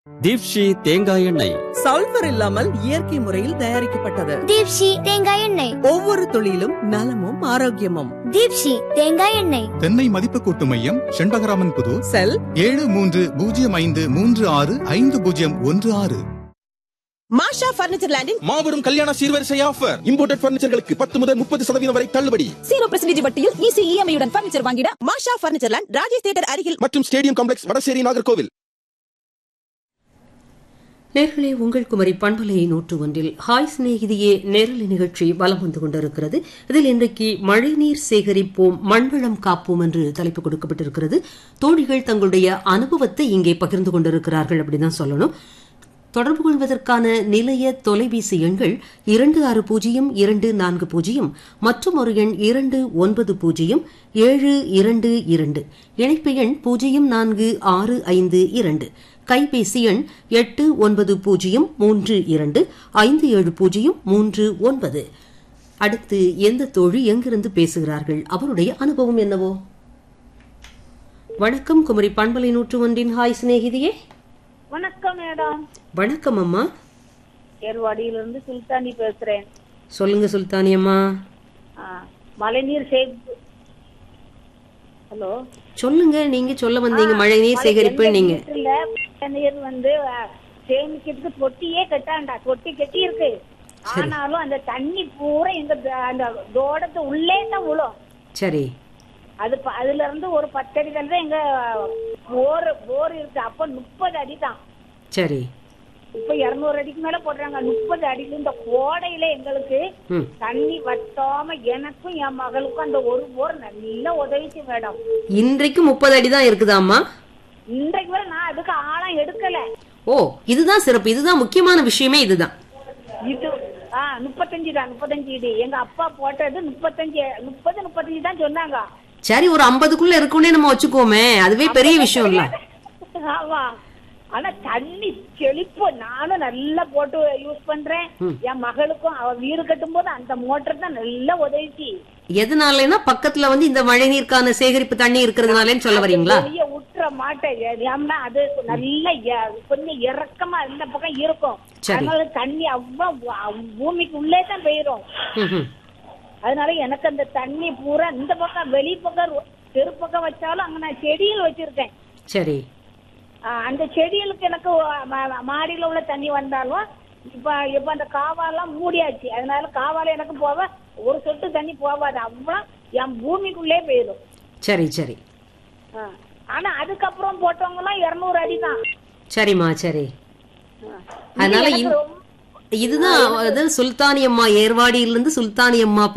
தீப்ஷி தேங்காய் எண்ணெய் சல்பர் இல்லாமல் இயற்கை முறையில் தயாரிக்கப்பட்டது. தீப்ஷி தேங்காய் எண்ணெய். ஒவ்வொரு துளியிலும் நலமும் ஆரோக்கியமும். தீப்ஷி தேங்காய் எண்ணெய். தென்னை மதிப்பு கூட்டு மையம் செண்பகராமன் புதூர். செல் 7305505016. மாஷா பர்னிச்சர் லேண்டில் மாபெரும் கல்யாண சீர்வரிசை ஆஃபர். இம்போர்ட்டட் பர்னிச்சர்களுக்கு 10 முதல் 30% வரை தள்ளுபடி. 0% வட்டியில் ஈஸி இஎம்ஐ உடன் பர்னிச்சர் வாங்கிட மாஷா பர்னிச்சர் லேண்ட், ராஜேஷ் தியேட்டர் அருகில் மற்றும் ஸ்டேடியம் காம்ப்ளெக்ஸ், வடசேரி, நாகர்கோவில். நேர்களே, உங்கள் குமரி பண்பலை 101 ஹாய் சிநேகிதியே நேரலை நிகழ்ச்சி வலம் வந்து கொண்டிருக்கிறது. இதில் இன்றைக்கு மழைநீர் சேகரிப்போம் மண்வளம் காப்போம் என்று தலைப்பு கொடுக்கப்பட்டிருக்கிறது. தோழிகள் தங்களுடைய அனுபவத்தை இங்கே பகிர்ந்து கொண்டிருக்கிறார்கள் அப்படிதான் சொல்லணும். தொடர்பு கொள்வதற்கான நிலைய தொலைபேசி எண்கள் 260240 மற்றும் ஒரு எண் 290722, இணைப்பு எண் 0465, கைபேசி எண் 8932573039. அடுத்து எந்த தோழி எங்கிருந்து பேசுகிறார்கள், அவருடைய அனுபவம் என்னவோ? வணக்கம், குமரி பண்பலை 101 ஹாய் சிநேகிதியே. வணக்கம் மேடம். வணக்கம் அம்மா. ஏர்வாடியிலிருந்து சுல்தானி பேசுறேன். சொல்லுங்க சுல்தானி அம்மா. மழைநீர் சேமிப்பு. ஹலோ, சொல்லுங்க, நீங்க சொல்ல வந்தீங்க மழைநீர் சேகரிப்பு. நீங்க நீர் சேமிக்கிறதுக்கு தொட்டியே கட்டாண்டா, தொட்டி கட்டி இருக்கு. ஆனாலும் அந்த தண்ணி பூரா எங்க அந்த தோட்டத்து உள்ளே தான் விழும். சரி. அதுல இருந்து ஒரு 10 அடி தான் எங்க போர் இருக்கு. அப்ப 30 அடி தான். சரி. இப்ப 200 அடிக்கு மேல போடுறாங்க. 30 அடியில இந்த கோடையில எங்களுக்கு தண்ணி வட்டாம எனக்கும் என் மகளுக்கும் அந்த ஒரு போர் நல்லா உதவிச்சு மேடம். இன்றைக்கு 30 அடி தான் இருக்குதாம்மா? இன்றைக்கு வரை நான் அதுக்கு ஆழம் எடுக்கல. ஓ, இதுதான் சிறப்பு, இதுதான் முக்கியமான விஷயமே. இதுதான் இது 35 தான். 35 அடி எங்க அப்பா போட்டது 35 தான் சொன்னாங்க. சரி, ஒரு 50க்குள்ள இருக்குன்னே நம்ம வச்சுக்கோமே, அதுவே பெரிய விஷயம் இல்ல. ஆமா, ஆனா தண்ணி செழிப்பு நானும் நல்லா போட்டு யூஸ் பண்றேன். என் மகளுக்கும் அவ வீடு கட்டும் போது அந்த மோட்டர் தான் நல்லா உதவிச்சு. எதனாலனா பக்கத்துல இந்த மழைநீருக்கான சேகரிப்பு தண்ணி இருக்கிறதுனாலன்னு சொல்ல வரீங்களா? உற்ற மாட்டேன். அது நல்ல கொஞ்சம் இறக்கமா இந்த பக்கம் இருக்கும். அதனால தண்ணி அவ்வளவு பூமிக்கு உள்ளே தான் போயிரும். அதனால எனக்கு அந்த தண்ணி பூரா இந்த பக்கம் வெளி பக்கம் தெரு பக்கம் வச்சாலும் அங்க நான் செடியில் வச்சிருக்கேன். சரி. அந்த செடிகளுக்கு எனக்கு மாடியில உள்ள தண்ணி வந்தாலும் இப்ப அந்த காவாலாம் மூடியாச்சு. அதனால காவால எனக்கு போவ ஒரு சொட்டு தண்ணி போவாது. அவ்வளவு என் பூமிக்குள்ளே போயிடும். சரி சரி. ஆனா அதுக்கப்புறம் போட்டவங்க எல்லாம் 200 அடி தான். சரிம்மா, சரி. அதனால இதுதான் சுல்தானி அம்மா, ஏர்வாடியிலிருந்து சுல்தானி அம்மா